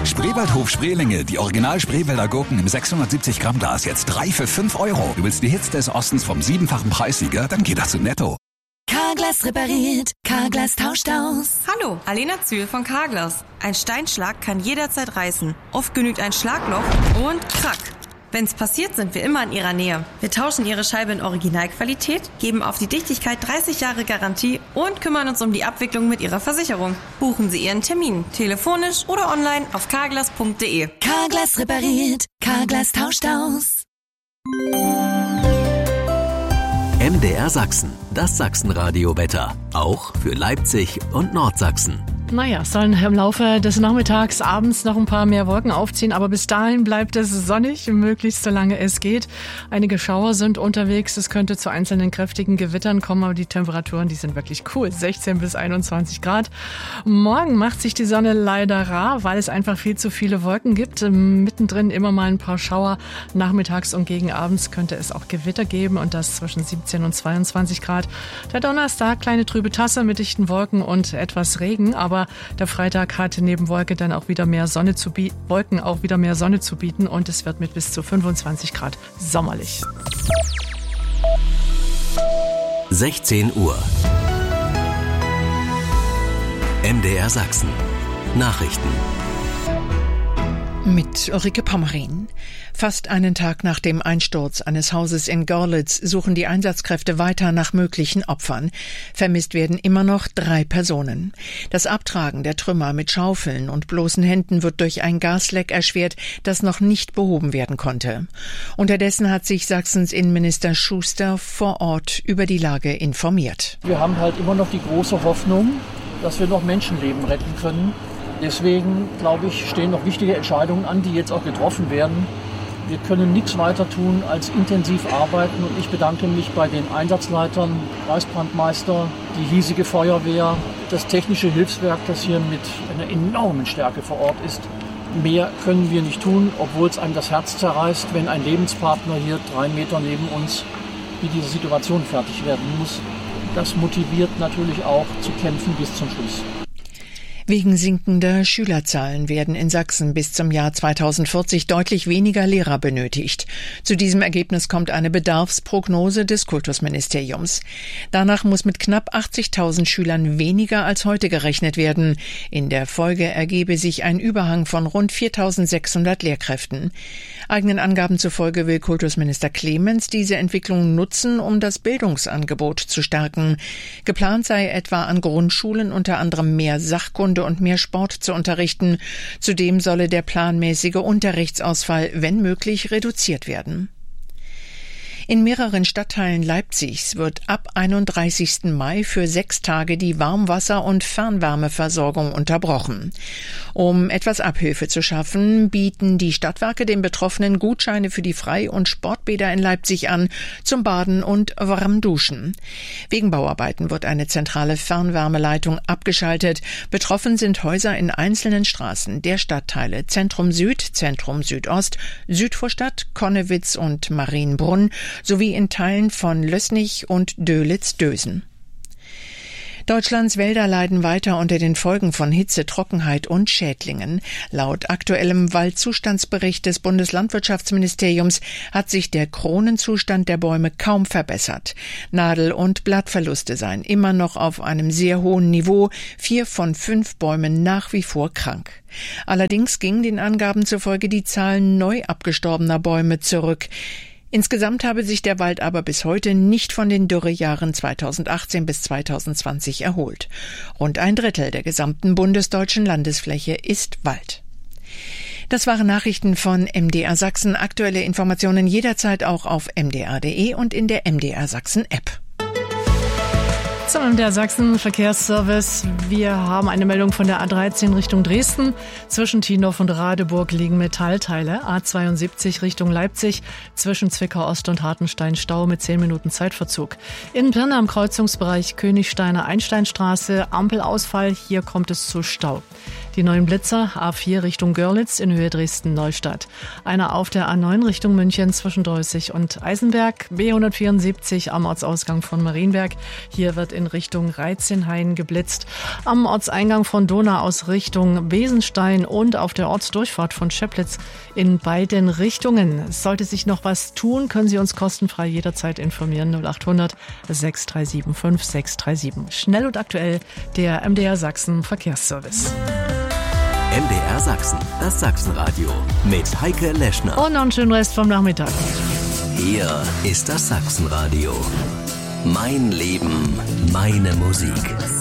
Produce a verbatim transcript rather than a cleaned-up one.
Spreewaldhof Spreelinge, die Original Spreewälder Gurken im sechshundertsiebzig Gramm Glas, jetzt drei für fünf Euro. Du willst die Hits des Ostens vom siebenfachen Preissieger? Dann geh doch zu Netto. Carglass repariert, Carglass tauscht aus. Hallo, Alena Zühl von Carglass. Ein Steinschlag kann jederzeit reißen. Oft genügt ein Schlagloch und krack. Wenn's passiert, sind wir immer in Ihrer Nähe. Wir tauschen Ihre Scheibe in Originalqualität, geben auf die Dichtigkeit dreißig Jahre Garantie und kümmern uns um die Abwicklung mit Ihrer Versicherung. Buchen Sie Ihren Termin, telefonisch oder online auf carglass punkt de. Carglass repariert, Carglass tauscht aus. M D R Sachsen, das Sachsenradio-Wetter. Auch für Leipzig und Nordsachsen. Naja, es sollen im Laufe des Nachmittags, abends noch ein paar mehr Wolken aufziehen, aber bis dahin bleibt es sonnig, möglichst solange es geht. Einige Schauer sind unterwegs, es könnte zu einzelnen kräftigen Gewittern kommen, aber die Temperaturen, die sind wirklich cool, sechzehn bis einundzwanzig Grad. Morgen macht sich die Sonne leider rar, weil es einfach viel zu viele Wolken gibt. Mittendrin immer mal ein paar Schauer, nachmittags und gegen abends könnte es auch Gewitter geben und das zwischen siebzehn und zweiundzwanzig Grad. Der Donnerstag, kleine trübe Tasse mit dichten Wolken und etwas Regen, aber der Freitag hat neben Wolke dann auch wieder mehr Sonne zu bieten, Wolken auch wieder mehr Sonne zu bieten und es wird mit bis zu fünfundzwanzig Grad sommerlich. sechzehn Uhr. M D R Sachsen. Nachrichten. Mit Ulrike Pommerin. Fast einen Tag nach dem Einsturz eines Hauses in Görlitz suchen die Einsatzkräfte weiter nach möglichen Opfern. Vermisst werden immer noch drei Personen. Das Abtragen der Trümmer mit Schaufeln und bloßen Händen wird durch ein Gasleck erschwert, das noch nicht behoben werden konnte. Unterdessen hat sich Sachsens Innenminister Schuster vor Ort über die Lage informiert. Wir haben halt immer noch die große Hoffnung, dass wir noch Menschenleben retten können. Deswegen, glaube ich, stehen noch wichtige Entscheidungen an, die jetzt auch getroffen werden. Wir können nichts weiter tun als intensiv arbeiten und ich bedanke mich bei den Einsatzleitern, Reichsbrandmeister, die hiesige Feuerwehr, das technische Hilfswerk, das hier mit einer enormen Stärke vor Ort ist. Mehr können wir nicht tun, obwohl es einem das Herz zerreißt, wenn ein Lebenspartner hier drei Meter neben uns mit dieser Situation fertig werden muss. Das motiviert natürlich auch zu kämpfen bis zum Schluss. Wegen sinkender Schülerzahlen werden in Sachsen bis zum Jahr zweitausendvierzig deutlich weniger Lehrer benötigt. Zu diesem Ergebnis kommt eine Bedarfsprognose des Kultusministeriums. Danach muss mit knapp achtzigtausend Schülern weniger als heute gerechnet werden. In der Folge ergebe sich ein Überhang von rund viertausendsechshundert Lehrkräften. Eigenen Angaben zufolge will Kultusminister Clemens diese Entwicklung nutzen, um das Bildungsangebot zu stärken. Geplant sei etwa an Grundschulen unter anderem mehr Sachkunde und mehr Sport zu unterrichten. Zudem solle der planmäßige Unterrichtsausfall, wenn möglich, reduziert werden. In mehreren Stadtteilen Leipzigs wird ab einunddreißigsten Mai für sechs Tage die Warmwasser- und Fernwärmeversorgung unterbrochen. Um etwas Abhilfe zu schaffen, bieten die Stadtwerke den Betroffenen Gutscheine für die Frei- und Sportbäder in Leipzig an, zum Baden und Warmduschen. Wegen Bauarbeiten wird eine zentrale Fernwärmeleitung abgeschaltet. Betroffen sind Häuser in einzelnen Straßen der Stadtteile Zentrum Süd, Zentrum Südost, Südvorstadt, Konnewitz und Marienbrunn, sowie in Teilen von Lößnich und Dölitz-Dösen. Deutschlands Wälder leiden weiter unter den Folgen von Hitze, Trockenheit und Schädlingen. Laut aktuellem Waldzustandsbericht des Bundeslandwirtschaftsministeriums hat sich der Kronenzustand der Bäume kaum verbessert. Nadel- und Blattverluste seien immer noch auf einem sehr hohen Niveau, vier von fünf Bäumen nach wie vor krank. Allerdings ging den Angaben zufolge die Zahl neu abgestorbener Bäume zurück. Insgesamt habe sich der Wald aber bis heute nicht von den Dürrejahren zweitausendachtzehn bis zweitausendzwanzig erholt. Rund ein Drittel der gesamten bundesdeutschen Landesfläche ist Wald. Das waren Nachrichten von M D R Sachsen. Aktuelle Informationen jederzeit auch auf m d r punkt d e und in der M D R Sachsen App. Zum M D R Sachsen Verkehrsservice. Wir haben eine Meldung von der A dreizehn Richtung Dresden. Zwischen Tiendorf und Radeburg liegen Metallteile. A zweiundsiebzig Richtung Leipzig. Zwischen Zwickau Ost und Hartenstein Stau mit zehn Minuten Zeitverzug. In Pirna am Kreuzungsbereich Königsteiner Einsteinstraße. Ampelausfall. Hier kommt es zu Stau. Die neuen Blitzer A vier Richtung Görlitz in Höhe Dresden-Neustadt. Einer auf der A neun Richtung München zwischen Dreußig und Eisenberg. B hundertvierundsiebzig am Ortsausgang von Marienberg. Hier wird in Richtung Reitzenhain geblitzt. Am Ortseingang von Donau aus Richtung Besenstein und auf der Ortsdurchfahrt von Scheplitz in beiden Richtungen. Sollte sich noch was tun, können Sie uns kostenfrei jederzeit informieren. null achthundert sechs drei sieben fünf sechs drei sieben. Schnell und aktuell der M D R Sachsen Verkehrsservice. M D R Sachsen, das Sachsenradio mit Heike Leschner. Und noch einen schönen Rest vom Nachmittag. Hier ist das Sachsenradio. Mein Leben, meine Musik.